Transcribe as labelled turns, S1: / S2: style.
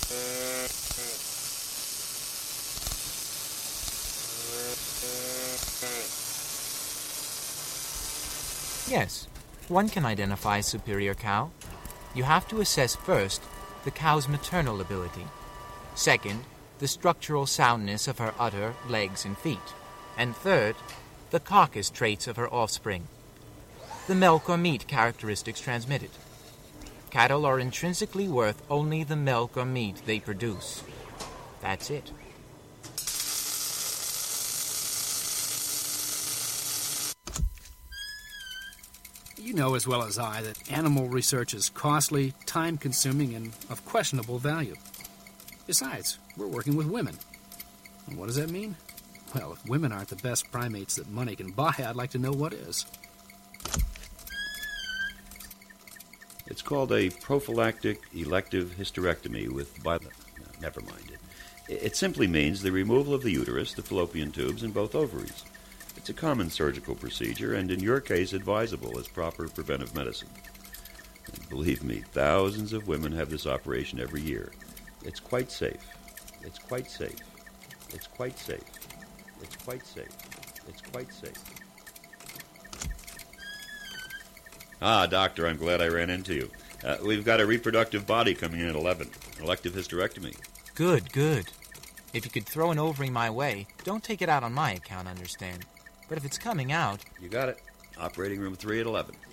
S1: Yes, one can identify a superior cow. You have to assess first the cow's maternal ability. Second, the structural soundness of her udder, legs, and feet. And third, the carcass traits of her offspring. The milk or meat characteristics transmitted. Cattle are intrinsically worth only the milk or meat they produce. That's it.
S2: You know as well as I that animal research is costly, time-consuming, and of questionable value. Besides, we're working with women. And what does that mean? Well, if women aren't the best primates that money can buy, I'd like to know what is.
S3: It's called a prophylactic elective hysterectomy with never mind it. It simply means the removal of the uterus, the fallopian tubes, and both ovaries. It's a common surgical procedure, and in your case, advisable as proper preventive medicine. And believe me, thousands of women have this operation every year. It's quite safe. It's quite safe. It's quite safe. It's quite safe. It's quite safe. Ah, doctor, I'm glad I ran into you. We've got a reproductive body coming in at 11. Elective hysterectomy.
S1: Good, good. If you could throw an ovary my way, don't take it out on my account, understand? But if it's coming out...
S3: You got it. Operating room 3 at 11.